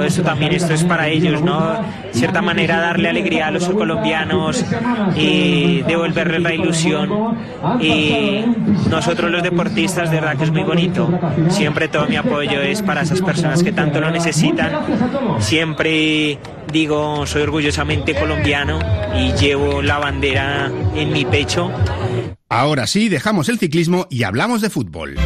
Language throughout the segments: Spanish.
eso también, esto es para ellos, ¿no? De cierta manera darle alegría a los colombianos y devolverles la ilusión, y nosotros los deportistas, de verdad que es muy bonito. Siempre todo mi apoyo es para esas personas que tanto lo necesitan. Siempre digo, soy orgullosamente colombiano y llevo la bandera en mi pecho. Ahora sí, dejamos el ciclismo y hablamos de fútbol.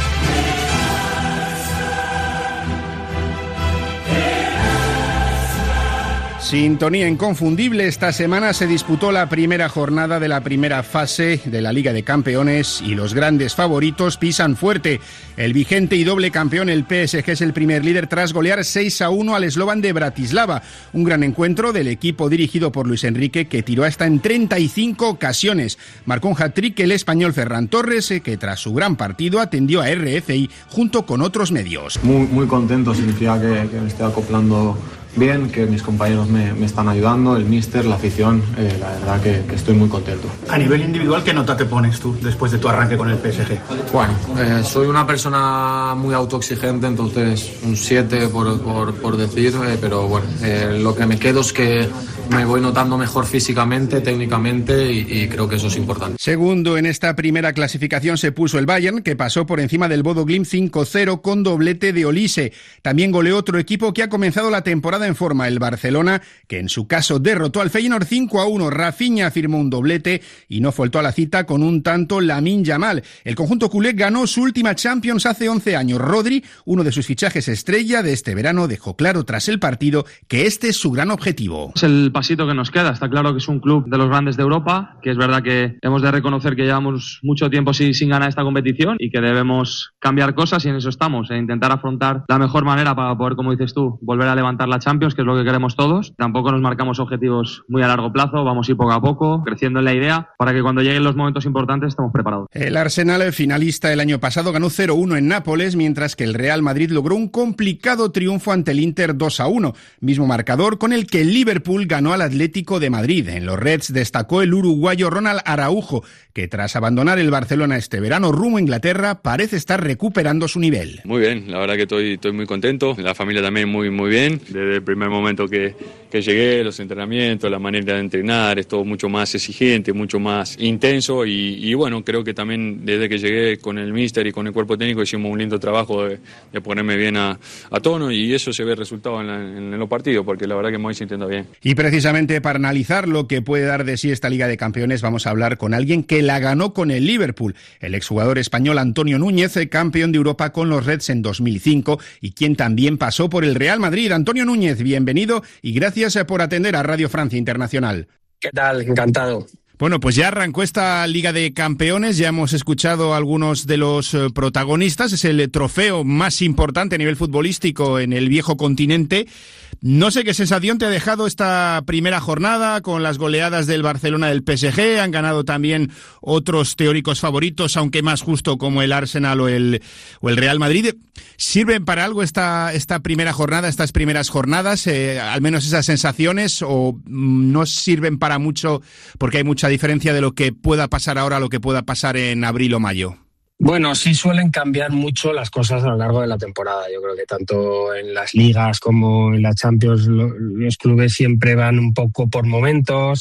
Sintonía inconfundible. Esta semana se disputó la primera jornada de la primera fase de la Liga de Campeones y los grandes favoritos pisan fuerte. El vigente y doble campeón, el PSG, es el primer líder tras golear 6-1 al Slovan de Bratislava. Un gran encuentro del equipo dirigido por Luis Enrique, que tiró hasta en 35 ocasiones. Marcó un hat-trick el español Ferran Torres, que tras su gran partido atendió a RFI junto con otros medios. Muy contento, significa que me estoy acoplando bien, que mis compañeros me están ayudando, el míster, la afición, la verdad que estoy muy contento. A nivel individual, ¿qué nota te pones tú después de tu arranque con el PSG? Bueno, soy una persona muy autoexigente, entonces un 7 por decir, pero bueno, lo que me quedo es que me voy notando mejor físicamente, técnicamente y creo que eso es importante. Segundo en esta primera clasificación se puso el Bayern, que pasó por encima del Bodo Glimt 5-0 con doblete de Olise. También goleó otro equipo que ha comenzado la temporada en forma, el Barcelona, que en su caso derrotó al Feyenoord 5-1. Rafinha firmó un doblete y no faltó a la cita con un tanto Lamine Yamal. El conjunto culé ganó su última Champions hace 11 años. Rodri, uno de sus fichajes estrella de este verano, dejó claro tras el partido que este es su gran objetivo. Es el pasito que nos queda. Está claro que es un club de los grandes de Europa, que es verdad que hemos de reconocer que llevamos mucho tiempo sin ganar esta competición y que debemos cambiar cosas, y en eso estamos, intentar afrontar la mejor manera para poder, como dices tú, volver a levantar la Champions, que es lo que queremos todos. Tampoco nos marcamos objetivos muy a largo plazo, vamos a ir poco a poco, creciendo en la idea, para que cuando lleguen los momentos importantes estemos preparados. El Arsenal, finalista el año pasado, ganó 0-1 en Nápoles, mientras que el Real Madrid logró un complicado triunfo ante el Inter 2-1, mismo marcador con el que el Liverpool ganó al Atlético de Madrid. En los Reds destacó el uruguayo Ronald Araujo, que tras abandonar el Barcelona este verano rumbo a Inglaterra, parece estar recuperando su nivel. Muy bien, la verdad que estoy muy contento, la familia también muy bien. Desde el primer momento que llegué, los entrenamientos, la manera de entrenar, es todo mucho más exigente, mucho más intenso y bueno, creo que también desde que llegué con el míster y con el cuerpo técnico hicimos un lindo trabajo de ponerme bien a tono, y eso se ve resultado en los partidos, porque la verdad que me voy sintiendo bien. Y precisamente para analizar lo que puede dar de sí esta Liga de Campeones, vamos a hablar con alguien que la ganó con el Liverpool, el exjugador español Antonio Núñez, campeón de Europa con los Reds en 2005 y quien también pasó por el Real Madrid. Antonio Núñez, bienvenido y gracias por atender a Radio Francia Internacional. ¿Qué tal? Encantado. Bueno, pues ya arrancó esta Liga de Campeones, ya hemos escuchado a algunos de los protagonistas, es el trofeo más importante a nivel futbolístico en el viejo continente. No sé qué sensación te ha dejado esta primera jornada con las goleadas del Barcelona, del PSG, han ganado también otros teóricos favoritos, aunque más justo, como el Arsenal o el Real Madrid. ¿Sirven para algo esta primera jornada, estas primeras jornadas, al menos esas sensaciones, o no sirven para mucho porque hay mucha diferencia de lo que pueda pasar ahora a lo que pueda pasar en abril o mayo? Bueno, sí suelen cambiar mucho las cosas a lo largo de la temporada. Yo creo que tanto en las ligas como en la Champions los clubes siempre van un poco por momentos,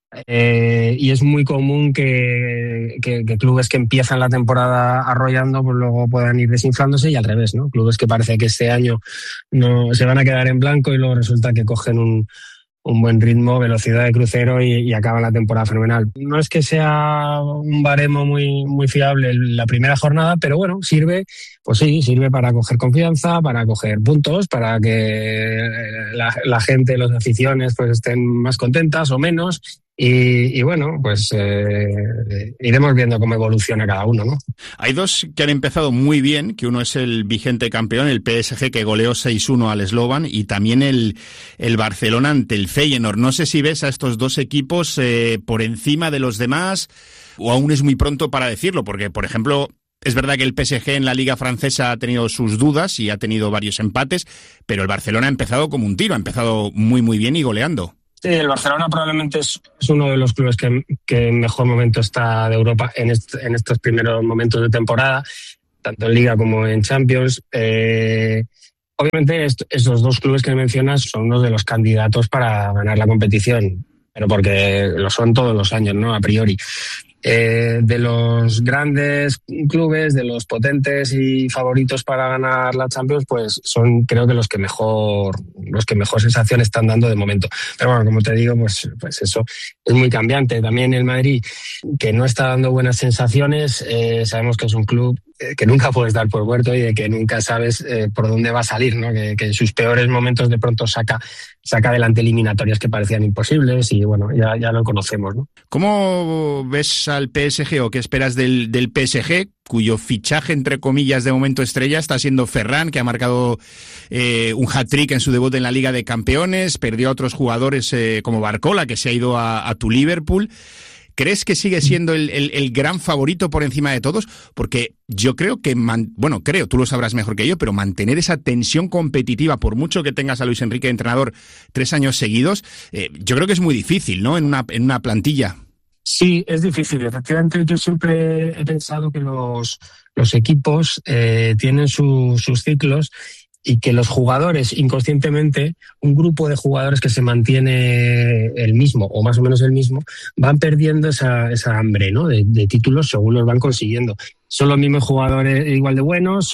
y es muy común que clubes que empiezan la temporada arrollando pues luego puedan ir desinflándose, y al revés, ¿no? Clubes que parece que este año no se van a quedar en blanco y luego resulta que cogen un buen ritmo, velocidad de crucero y acaban la temporada fenomenal. No es que sea un baremo muy fiable la primera jornada, pero bueno, sirve para coger confianza, para coger puntos, para que la gente, las aficiones pues estén más contentas o menos. Y bueno, pues iremos viendo cómo evoluciona cada uno, ¿no? Hay dos que han empezado muy bien, que uno es el vigente campeón, el PSG, que goleó 6-1 al Slovan, y también el Barcelona ante el Feyenoord. No sé si ves a estos dos equipos por encima de los demás, o aún es muy pronto para decirlo, porque, por ejemplo, es verdad que el PSG en la Liga Francesa ha tenido sus dudas y ha tenido varios empates, pero el Barcelona ha empezado como un tiro, ha empezado muy bien y goleando. Sí, el Barcelona probablemente es uno de los clubes que en mejor momento está de Europa en estos primeros momentos de temporada, tanto en Liga como en Champions. Obviamente esos dos clubes que mencionas son uno de los candidatos para ganar la competición, pero porque lo son todos los años, ¿no? A priori. De los grandes clubes, de los potentes y favoritos para ganar la Champions, pues son, creo que los que mejor sensación están dando de momento. Pero bueno, como te digo, pues eso es muy cambiante. También el Madrid, que no está dando buenas sensaciones, sabemos que es un club que nunca puedes dar por muerto y de que nunca sabes por dónde va a salir, ¿no? Que en sus peores momentos de pronto saca adelante eliminatorias que parecían imposibles y bueno, ya lo conocemos, ¿no? ¿Cómo ves al PSG o qué esperas del PSG, cuyo fichaje, entre comillas, de momento estrella está siendo Ferran, que ha marcado un hat-trick en su debut en la Liga de Campeones, perdió a otros jugadores como Barcola, que se ha ido a tu Liverpool? ¿Crees que sigue siendo el gran favorito por encima de todos? Porque yo creo que, tú lo sabrás mejor que yo, pero mantener esa tensión competitiva, por mucho que tengas a Luis Enrique de entrenador 3 años seguidos, yo creo que es muy difícil, ¿no? En una plantilla. Sí, es difícil. Efectivamente, yo siempre he pensado que los equipos tienen sus ciclos y que los jugadores, inconscientemente, un grupo de jugadores que se mantiene el mismo, o más o menos el mismo, van perdiendo esa hambre, ¿no? de títulos según los van consiguiendo. Son los mismos jugadores igual de buenos,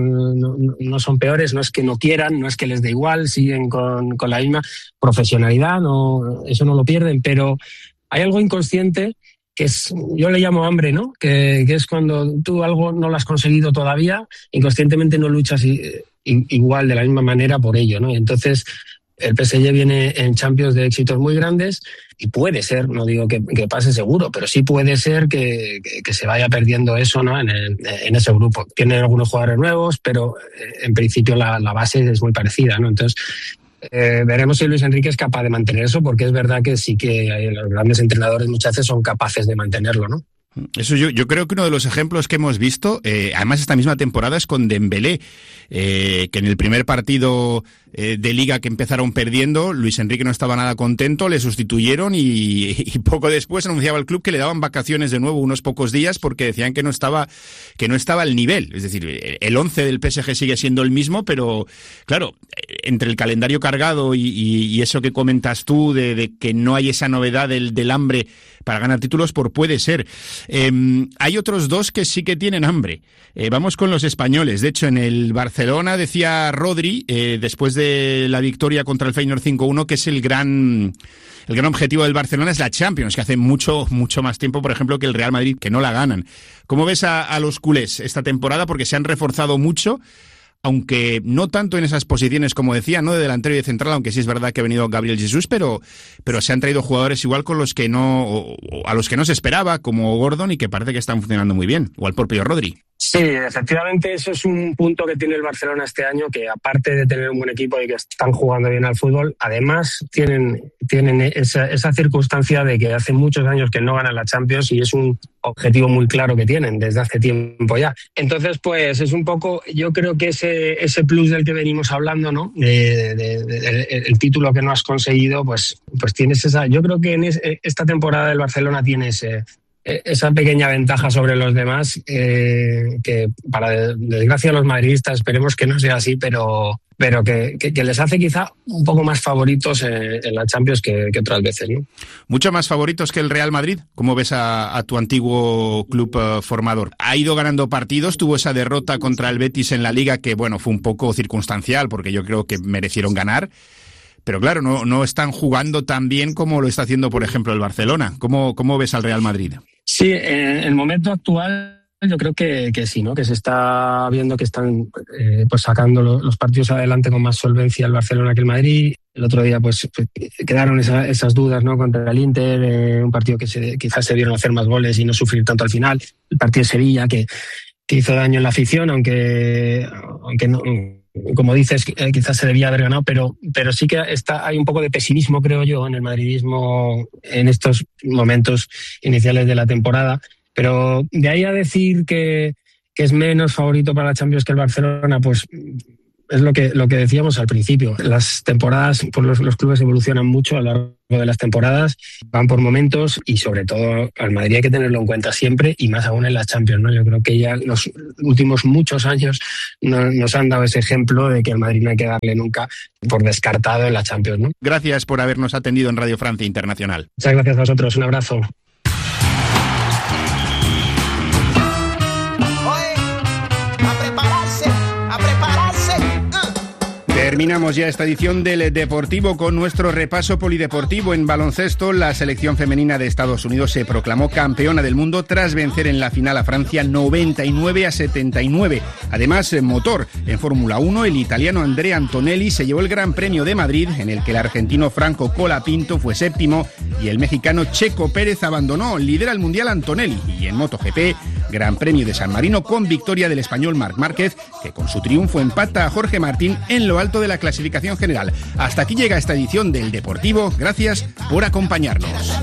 no son peores, no es que no quieran, no es que les dé igual, siguen con la misma profesionalidad, eso no lo pierden, pero hay algo inconsciente que yo le llamo hambre, ¿no? Que es cuando tú algo no lo has conseguido todavía, inconscientemente no luchas igual de la misma manera por ello, ¿no? Y entonces el PSG viene en Champions de éxitos muy grandes y puede ser, no digo que pase seguro, pero sí puede ser que se vaya perdiendo eso, ¿no? En ese grupo. Tienen algunos jugadores nuevos, pero en principio la base es muy parecida, ¿no? Entonces veremos si Luis Enrique es capaz de mantener eso, porque es verdad que sí que los grandes entrenadores muchas veces son capaces de mantenerlo, ¿no? Eso yo creo que uno de los ejemplos que hemos visto, además esta misma temporada, es con Dembélé, que en el primer partido de Liga que empezaron perdiendo, Luis Enrique no estaba nada contento, le sustituyeron y poco después anunciaba el club que le daban vacaciones de nuevo unos pocos días porque decían que no estaba al nivel. Es decir, el 11 del PSG sigue siendo el mismo, pero claro, entre el calendario cargado y eso que comentas tú de que no hay esa novedad del hambre para ganar títulos, puede ser. Hay otros dos que sí que tienen hambre. Vamos con los españoles. De hecho, en el Barcelona decía Rodri, después de la victoria contra el Feyenoord 5-1, que es el gran objetivo del Barcelona es la Champions, que hace mucho más tiempo, por ejemplo, que el Real Madrid, que no la ganan. ¿Cómo ves a los culés esta temporada? Porque se han reforzado mucho, aunque no tanto en esas posiciones, como decía, no de delantero y de central, aunque sí es verdad que ha venido Gabriel Jesús, pero se han traído jugadores igual con los que a los que no se esperaba, como Gordon, y que parece que están funcionando muy bien, o al propio Rodri. Sí, efectivamente, eso es un punto que tiene el Barcelona este año, que aparte de tener un buen equipo y que están jugando bien al fútbol, además tienen esa circunstancia de que hace muchos años que no ganan la Champions y es un objetivo muy claro que tienen desde hace tiempo ya. Entonces, pues es un poco, yo creo que ese plus del que venimos hablando, ¿no? El título que no has conseguido, pues tienes esa. Yo creo que en esta temporada del Barcelona tiene esa pequeña ventaja sobre los demás, que para desgracia de los madridistas esperemos que no sea así, pero que les hace quizá un poco más favoritos en la Champions que otras veces, ¿no? Mucho más favoritos que el Real Madrid. ¿Cómo ves a tu antiguo club formador? Ha ido ganando partidos, tuvo esa derrota contra el Betis en la Liga que, bueno, fue un poco circunstancial porque yo creo que merecieron ganar. Pero claro, no están jugando tan bien como lo está haciendo, por ejemplo, el Barcelona. ¿Cómo ves al Real Madrid? Sí, en el momento actual yo creo que sí, ¿no? Que se está viendo que están pues sacando los partidos adelante con más solvencia el Barcelona que el Madrid. El otro día pues quedaron esas dudas, ¿no? Contra el Inter, un partido que quizás se vieron hacer más goles y no sufrir tanto al final. El partido de Sevilla que hizo daño en la afición, aunque no, como dices, quizás se debía haber ganado, pero sí que hay un poco de pesimismo, creo yo, en el madridismo en estos momentos iniciales de la temporada. Pero de ahí a decir que es menos favorito para la Champions que el Barcelona, pues Es lo que decíamos al principio. Las temporadas, pues los clubes evolucionan mucho a lo largo de las temporadas, van por momentos y sobre todo al Madrid hay que tenerlo en cuenta siempre y más aún en la Champions, ¿no? Yo creo que ya los últimos muchos años nos han dado ese ejemplo de que al Madrid no hay que darle nunca por descartado en la Champions, ¿no? Gracias por habernos atendido en Radio Francia Internacional. Muchas gracias a vosotros. Un abrazo. Terminamos ya esta edición del Deportivo con nuestro repaso polideportivo. En baloncesto, la selección femenina de Estados Unidos se proclamó campeona del mundo tras vencer en la final a Francia 99-79. Además, en motor, en Fórmula 1, el italiano Andrea Antonelli se llevó el Gran Premio de Madrid, en el que el argentino Franco Colapinto fue séptimo y el mexicano Checo Pérez abandonó. Lidera el Mundial Antonelli. Y en MotoGP, Gran Premio de San Marino con victoria del español Marc Márquez, que con su triunfo empata a Jorge Martín en lo alto de la clasificación general. Hasta aquí llega esta edición del Deportivo. Gracias por acompañarnos.